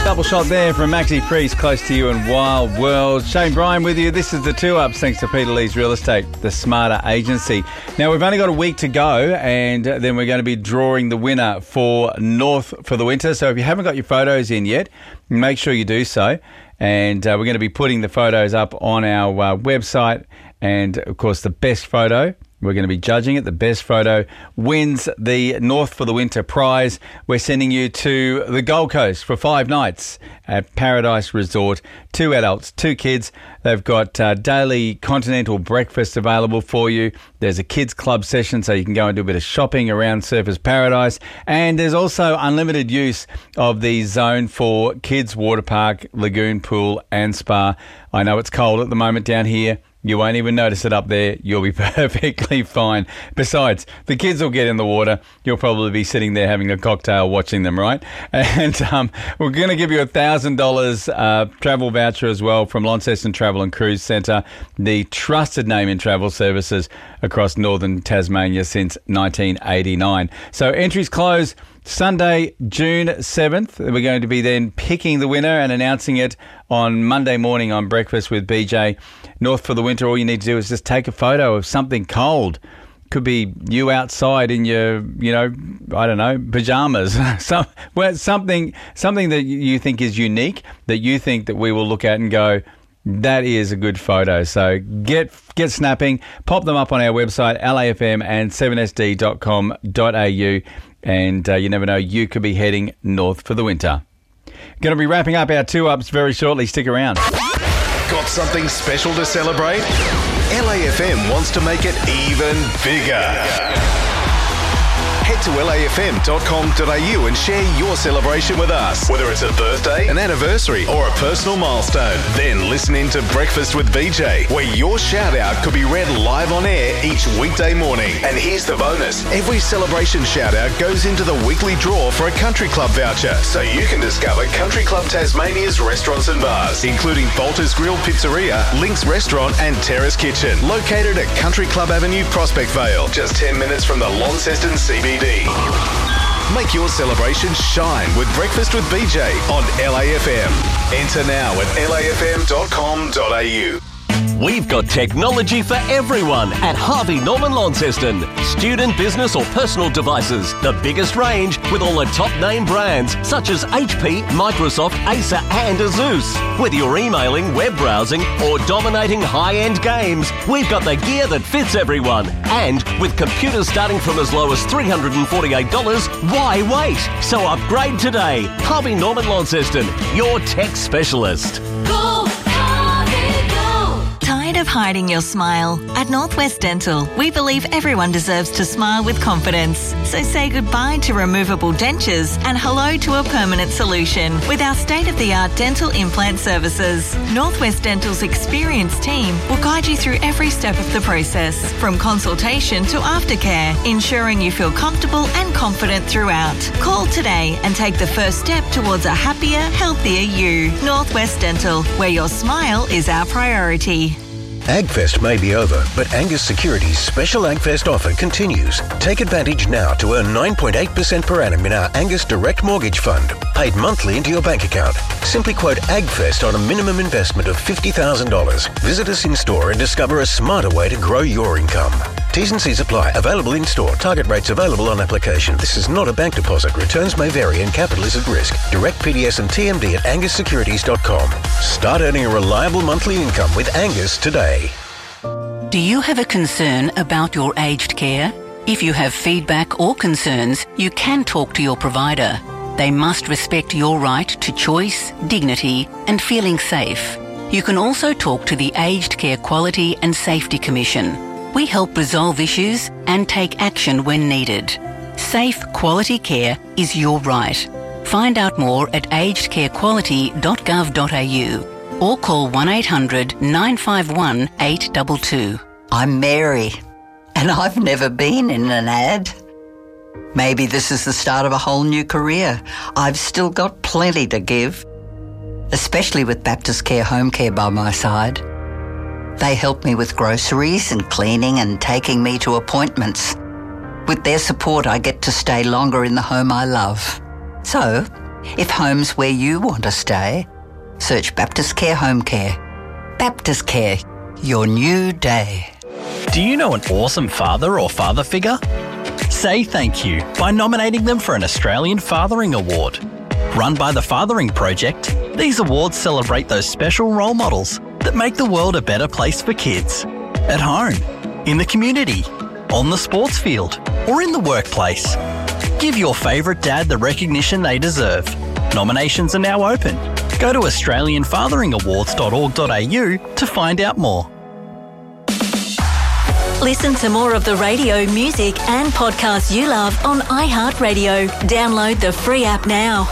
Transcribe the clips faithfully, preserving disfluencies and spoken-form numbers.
Double shot there from Maxi Priest, Close to You and Wild World. Shane Bryan with you. This is the Two Ups, thanks to Peter Lee's Real Estate, the Smarter Agency. Now, we've only got a week to go, and then we're going to be drawing the winner for North for the Winter. So if you haven't got your photos in yet, make sure you do so. And uh, we're going to be putting the photos up on our uh, website. And, of course, the best photo, we're going to be judging it. The best photo wins the North for the Winter prize. We're sending you to the Gold Coast for five nights at Paradise Resort. Two adults, two kids. They've got uh, daily continental breakfast available for you. There's a kids club session so you can go and do a bit of shopping around Surfers Paradise. And there's also unlimited use of the zone for kids water park, lagoon pool and spa. I know it's cold at the moment down here. You won't even notice it up there. You'll be perfectly fine. Besides, the kids will get in the water. You'll probably be sitting there having a cocktail watching them, right? And um, we're going to give you a one thousand dollars uh, travel voucher as well from Launceston Travel and Cruise Centre, the trusted name in travel services across northern Tasmania since nineteen eighty-nine. So entries close Sunday, June seventh. We're going to be then picking the winner and announcing it on Monday morning on Breakfast with B J. North for the Winter, all you need to do is just take a photo of something cold. Could be you outside in your, you know, I don't know, pajamas. Some, well, something, something that you think is unique, that you think that we will look at and go, that is a good photo. So get get snapping, pop them up on our website, L A F M and seven S D dot com dot A U. And uh, you never know, you could be heading north for the winter. Going to be wrapping up our two ups very shortly. Stick around. Got something special to celebrate? L A F M wants to make it even bigger. Head to L A F M dot com dot A U and share your celebration with us. Whether it's a birthday, an anniversary, or a personal milestone. Then listen in to Breakfast with B J, where your shout out could be read live on air each weekday morning. And here's the bonus. Every celebration shout out goes into the weekly draw for a country club voucher, so you can discover Country Club Tasmania's restaurants and bars, including Bolter's Grill Pizzeria, Link's Restaurant and Terrace Kitchen, located at Country Club Avenue, Prospect Vale, just ten minutes from the Launceston C B D. Make your celebration shine with Breakfast with B J on L A F M. Enter now at L A F M dot com dot A U. We've got technology for everyone at Harvey Norman Launceston. Student, business or personal devices. The biggest range with all the top name brands such as H P, Microsoft, Acer and Asus. Whether you're emailing, web browsing or dominating high-end games, we've got the gear that fits everyone. And with computers starting from as low as three hundred forty-eight dollars, why wait? So upgrade today. Harvey Norman Launceston, your tech specialist. Go! Tired of hiding your smile? At Northwest Dental, we believe everyone deserves to smile with confidence. So say goodbye to removable dentures and hello to a permanent solution with our state-of-the-art dental implant services. Northwest Dental's experienced team will guide you through every step of the process, from consultation to aftercare, ensuring you feel comfortable and confident throughout. Call today and take the first step towards a happier, healthier you. Northwest Dental, where your smile is our priority. AgFest may be over, but Angus Securities' special AgFest offer continues. Take advantage now to earn nine point eight percent per annum in our Angus Direct Mortgage Fund, paid monthly into your bank account. Simply quote AgFest on a minimum investment of fifty thousand dollars. Visit us in store and discover a smarter way to grow your income. T's and C's apply. Available in store. Target rates available on application. This is not a bank deposit. Returns may vary and capital is at risk. Direct P D S and T M D at angus securities dot com. Start earning a reliable monthly income with Angus today. Do you have a concern about your aged care? If you have feedback or concerns, you can talk to your provider. They must respect your right to choice, dignity, and feeling safe. You can also talk to the Aged Care Quality and Safety Commission. We help resolve issues and take action when needed. Safe, quality care is your right. Find out more at aged care quality dot gov dot A U or call one eight hundred nine five one eight two two. I'm Mary, and I've never been in an ad. Maybe this is the start of a whole new career. I've still got plenty to give, especially with Baptist Care Home Care by my side. They help me with groceries and cleaning and taking me to appointments. With their support, I get to stay longer in the home I love. So, If home's where you want to stay, search Baptist Care Home Care. Baptist Care, your new day. Do you know an awesome father or father figure? Say thank you by nominating them for an Australian Fathering Award. Run by the Fathering Project, these awards celebrate those special role models that make the world a better place for kids. At home, in the community, on the sports field, or in the workplace. Give your favourite dad the recognition they deserve. Nominations are now open. Go to australian fathering awards dot org dot a u to find out more. Listen to more of the radio, music and podcasts you love on iHeartRadio. Download the free app now.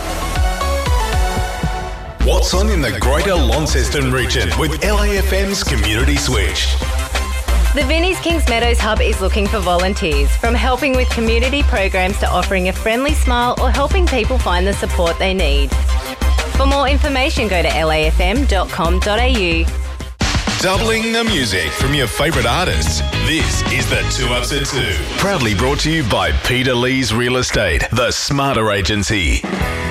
What's on in the Greater Launceston region with L A F M's Community Switch? The Vinnie's Kings Meadows Hub is looking for volunteers, from helping with community programs to offering a friendly smile or helping people find the support they need. For more information, go to L A F M dot com dot a u. Doubling the music from your favourite artists. This is the Two Ups at Two. Proudly brought to you by Peter Lee's Real Estate, the Smarter Agency.